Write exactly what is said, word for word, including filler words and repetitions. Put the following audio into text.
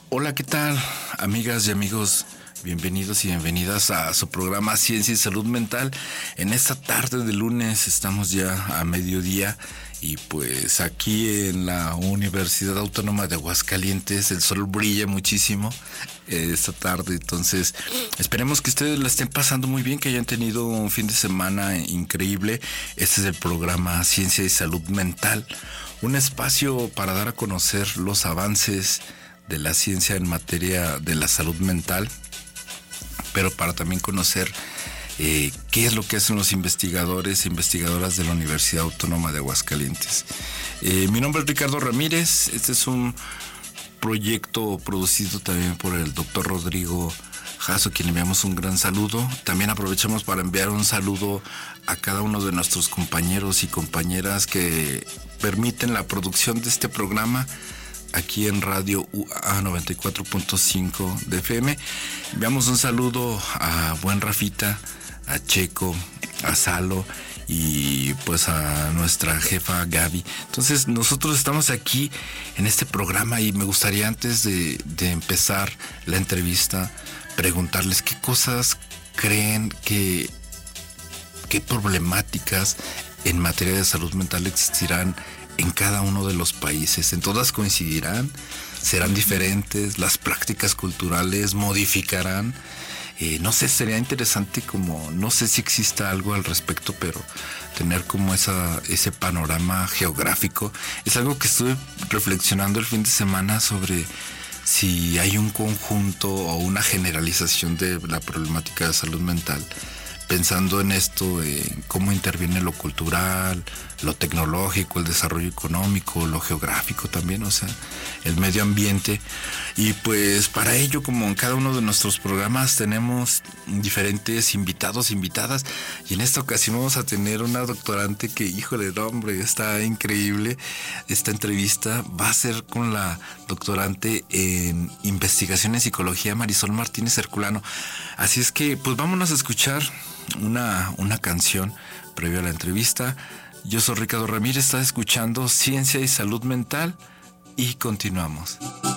Hola, ¿qué tal, amigas y amigos? Bienvenidos y bienvenidas a su programa Ciencia y Salud Mental. En esta tarde de lunes estamos ya a mediodía y pues aquí en la Universidad Autónoma de Aguascalientes el sol brilla muchísimo eh, esta tarde. Entonces esperemos que ustedes la estén pasando muy bien, que hayan tenido un fin de semana increíble. Este es el programa Ciencia y Salud Mental, un espacio para dar a conocer los avances de la ciencia en materia de la salud mental, pero para también conocer eh, qué es lo que hacen los investigadores e investigadoras de la Universidad Autónoma de Aguascalientes. Eh, mi nombre es Ricardo Ramírez. Este es un proyecto producido también por el doctor Rodrigo Jasso, quien le enviamos un gran saludo. También aprovechamos para enviar un saludo a cada uno de nuestros compañeros y compañeras que permiten la producción de este programa aquí en Radio U A noventa y cuatro punto cinco de F M. Enviamos un saludo a buen Rafita, a Checo, a Salo y pues a nuestra jefa Gaby. Entonces nosotros estamos aquí en este programa y me gustaría, antes de, de empezar la entrevista, preguntarles qué cosas creen que, qué problemáticas en materia de salud mental existirán en cada uno de los países. ¿En todas coincidirán? ¿Serán diferentes? ¿Las prácticas culturales modificarán? Eh, no sé, sería interesante, como, no sé si exista algo al respecto, pero tener como esa, ese panorama geográfico. Es algo que estuve reflexionando el fin de semana sobre si hay un conjunto o una generalización de la problemática de salud mental, pensando en esto, en cómo interviene lo cultural, lo tecnológico, el desarrollo económico, lo geográfico también, o sea, el medio ambiente. Y pues para ello, como en cada uno de nuestros programas, tenemos diferentes invitados, invitadas, y en esta ocasión vamos a tener una doctorante que, híjole, no, hombre, está increíble. Esta entrevista va a ser con la doctorante en investigación en psicología, Marisol Martínez Herculano. Así es que, pues vámonos a escuchar una, una canción previo a la entrevista. Yo soy Ricardo Ramírez, está escuchando Ciencia y Salud Mental y continuamos.